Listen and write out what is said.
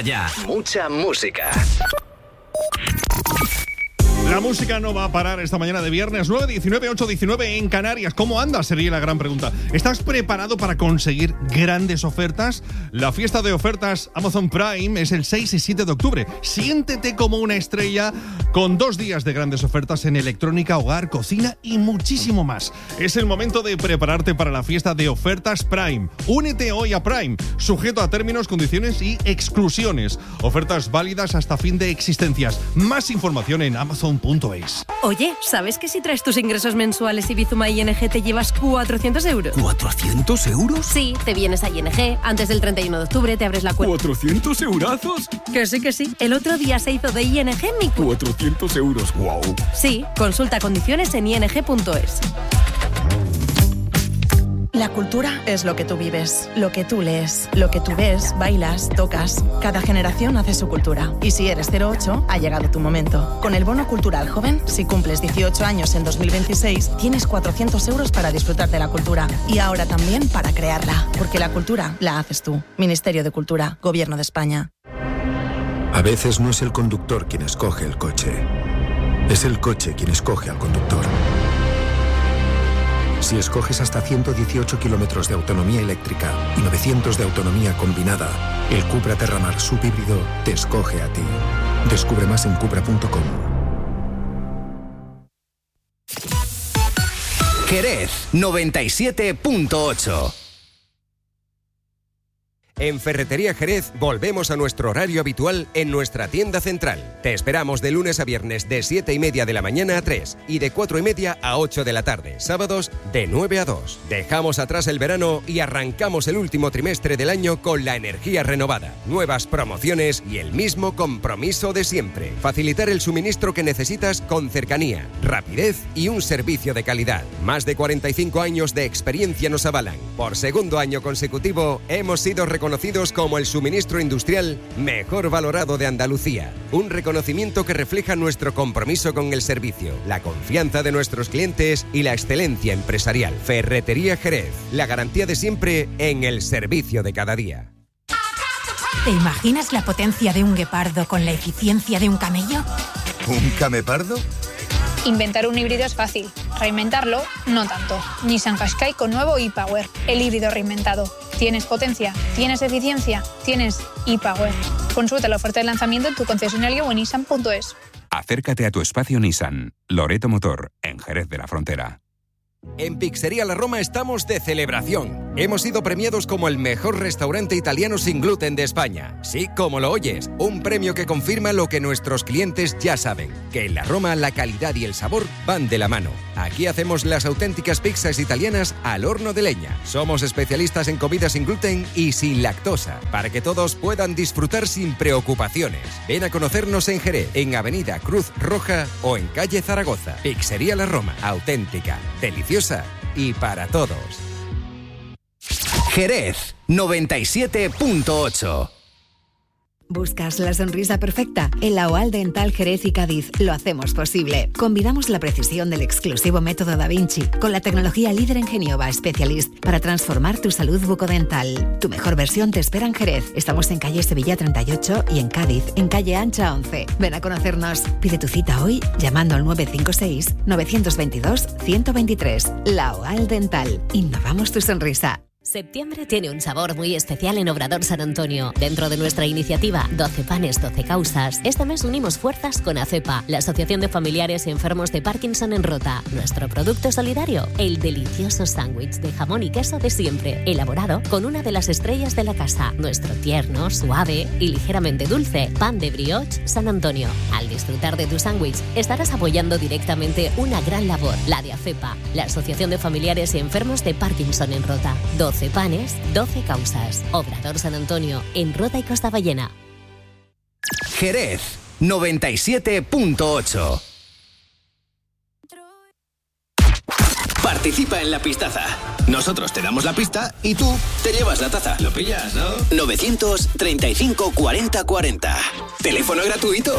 Toma ya. Mucha música. La música no va a parar esta mañana de viernes 9:19, 8:19 en Canarias. ¿Cómo andas? Sería la gran pregunta. ¿Estás preparado para conseguir grandes ofertas? La fiesta de ofertas Amazon Prime es el 6 y 7 de octubre. Siéntete como una estrella con 2 días de grandes ofertas en electrónica, hogar, cocina y muchísimo más. Es el momento de prepararte para la fiesta de ofertas Prime. Únete hoy a Prime, sujeto a términos, condiciones y exclusiones. Ofertas válidas hasta fin de existencias. Más información en Amazon.es. Oye, ¿sabes que si traes tus ingresos mensuales y Bizuma ING te llevas 400 euros? ¿400 euros? Sí, te vienes a ING, antes del 31 de octubre te abres la cuenta. ¿400 eurazos? Que sí. El otro día se hizo de ING mi cuenta. 400 euros, wow. Sí, consulta condiciones en ing.es. La cultura es lo que tú vives, lo que tú lees, lo que tú ves, bailas, tocas. Cada generación hace su cultura. Y si eres 08, ha llegado tu momento. Con el Bono Cultural Joven, si cumples 18 años en 2026, tienes 400 euros para disfrutar de la cultura. Y ahora también para crearla. Porque la cultura la haces tú. Ministerio de Cultura, Gobierno de España. A veces no es el conductor quien escoge el coche. Es el coche quien escoge al conductor. Si escoges hasta 118 kilómetros de autonomía eléctrica y 900 de autonomía combinada, el Cupra Terramar subhíbrido te escoge a ti. Descubre más en cupra.com. Jerez 97.8. En Ferretería Jerez volvemos a nuestro horario habitual en nuestra tienda central. Te esperamos de lunes a viernes de 7:30 de la mañana a 3 y de 4:30 a 8 de la tarde. Sábados de 9 a 2. Dejamos atrás el verano y arrancamos el último trimestre del año con la energía renovada, nuevas promociones y el mismo compromiso de siempre. Facilitar el suministro que necesitas con cercanía, rapidez y un servicio de calidad. Más de 45 años de experiencia nos avalan. Por segundo año consecutivo hemos sido reconocidos como el suministro industrial mejor valorado de Andalucía. Un reconocimiento que refleja nuestro compromiso con el servicio, la confianza de nuestros clientes y la excelencia empresarial. Ferretería Jerez, la garantía de siempre en el servicio de cada día. ¿Te imaginas la potencia de un guepardo con la eficiencia de un camello? ¿Un camepardo? Inventar un híbrido es fácil, reinventarlo no tanto. Nissan Qashqai con nuevo e-Power, el híbrido reinventado. ¿Tienes potencia? ¿Tienes eficiencia? ¿Tienes e-Power? Consulta la oferta de lanzamiento en tu concesionario o en nissan.es. Acércate a tu espacio Nissan, Loreto Motor, en Jerez de la Frontera. En Pizzería La Roma estamos de celebración. Hemos sido premiados como el mejor restaurante italiano sin gluten de España. Sí, como lo oyes, un premio que confirma lo que nuestros clientes ya saben, que en La Roma la calidad y el sabor van de la mano. Aquí hacemos las auténticas pizzas italianas al horno de leña. Somos especialistas en comida sin gluten y sin lactosa, para que todos puedan disfrutar sin preocupaciones. Ven a conocernos en Jerez, en Avenida Cruz Roja o en calle Zaragoza. Pizzería La Roma, auténtica, deliciosa y para todos. Jerez 97.8. ¿Buscas la sonrisa perfecta? En la OAL Dental Jerez y Cádiz lo hacemos posible. Combinamos la precisión del exclusivo método Da Vinci con la tecnología líder en Genioba Specialist para transformar tu salud bucodental. Tu mejor versión te espera en Jerez. Estamos en calle Sevilla 38 y en Cádiz, en calle Ancha 11. Ven a conocernos. Pide tu cita hoy llamando al 956-922-123. La OAL Dental. Innovamos tu sonrisa. Septiembre tiene un sabor muy especial en Obrador San Antonio. Dentro de nuestra iniciativa 12 panes, 12 causas, este mes unimos fuerzas con ACEPA, la Asociación de Familiares y Enfermos de Parkinson en Rota. Nuestro producto solidario, el delicioso sándwich de jamón y queso de siempre, elaborado con una de las estrellas de la casa. Nuestro tierno, suave y ligeramente dulce pan de brioche San Antonio. Al disfrutar de tu sándwich, estarás apoyando directamente una gran labor, la de ACEPA, la Asociación de Familiares y Enfermos de Parkinson en Rota. 12 panes, 12 causas. Obrador San Antonio, en Rota y Costa Ballena. Jerez 97.8. Participa en la pistaza. Nosotros te damos la pista y tú te llevas la taza. ¿Lo pillas, no? 935 40 40. Teléfono gratuito.